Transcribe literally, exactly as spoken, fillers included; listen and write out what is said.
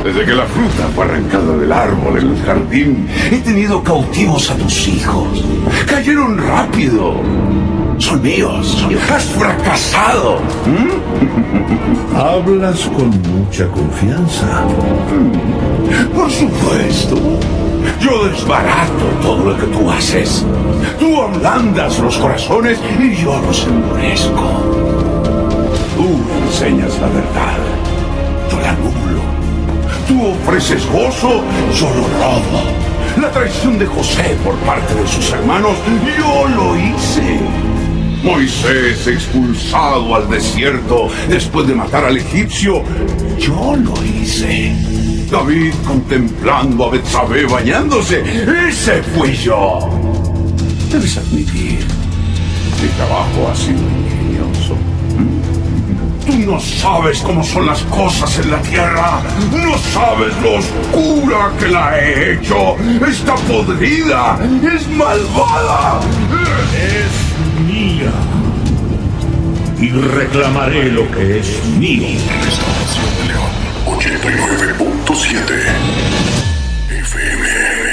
Desde que la fruta fue arrancada del árbol en el jardín, he tenido cautivos a tus hijos. Cayeron rápido. Son míos. Has fracasado. ¿Mm? Hablas con mucha confianza. Por supuesto. Yo desbarato todo lo que tú haces. Tú ablandas los corazones y yo los endurezco. Tú enseñas la verdad. Yo la anulo. Tú ofreces gozo, yo lo robo. La traición de José por parte de sus hermanos, yo lo hice. Moisés expulsado al desierto después de matar al egipcio, yo lo hice. David contemplando a Betsabé bañándose, ese fui yo. Debes admitir, mi trabajo ha sido ingenioso. Tú no sabes cómo son las cosas en la tierra. No sabes lo oscura que la he hecho. Está podrida. Es malvada. Es mía. Y reclamaré lo que es mío. Estación de León ochenta y nueve punto siete.